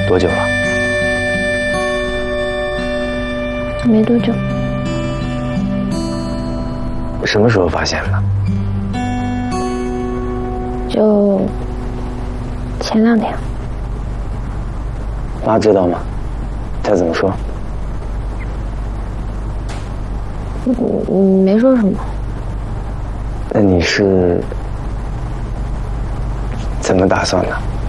多久了？ 没多久。 什么时候发现的？ 就前2天。 妈知道吗？她怎么说？ 没说什么。 那你是怎么打算的？